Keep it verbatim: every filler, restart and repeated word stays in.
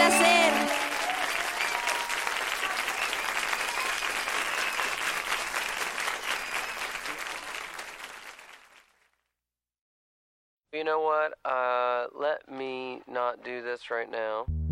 placer. You know what? Uh, let me not do this right now.